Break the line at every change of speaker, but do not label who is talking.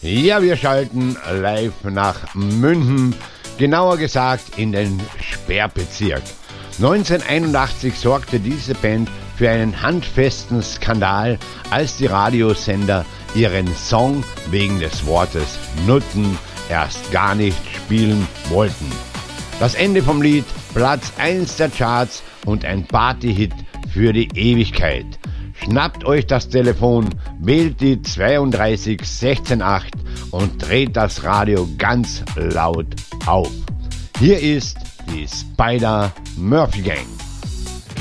Ja, wir schalten live nach München, genauer gesagt in den Sperrbezirk. 1981 sorgte diese Band für einen handfesten Skandal, als die Radiosender ihren Song wegen des Wortes Nutten erst gar nicht spielen wollten. Das Ende vom Lied, Platz 1 der Charts und ein Partyhit für die Ewigkeit. Schnappt euch das Telefon, wählt die 32 16 8 und dreht das Radio ganz laut auf. Hier ist die Spider Murphy Gang.